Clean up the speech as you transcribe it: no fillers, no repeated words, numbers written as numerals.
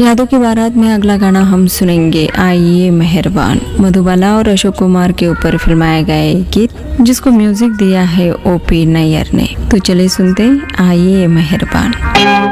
यादों की बारात में अगला गाना हम सुनेंगे आइए मेहरबान, मधुबाला और अशोक कुमार के ऊपर फिल्माया गया ये गीत, जिसको म्यूजिक दिया है ओपी नैयर ने। तो चलिए सुनते हैं आइए मेहरबान।